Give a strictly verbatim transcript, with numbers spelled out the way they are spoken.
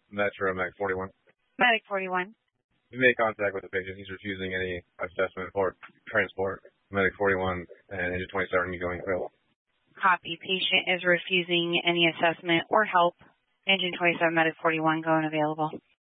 Metro Medic forty-one. Medic forty-one. We made contact with the patient. He's refusing any assessment or transport. Medic forty-one and Engine twenty-seven going available. Copy. Patient is refusing any assessment or help. Engine twenty-seven, Medic forty-one going available.